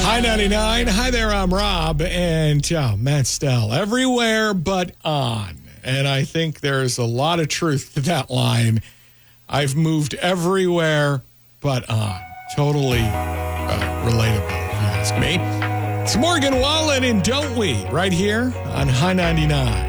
Hi, 99. Hi there, I'm Rob. And Matt Stell. Everywhere but on. And I think there's a lot of truth to that line. I've moved everywhere but on. Totally relatable, if you ask me. It's Morgan Wallen and Don't We, right here on High 99.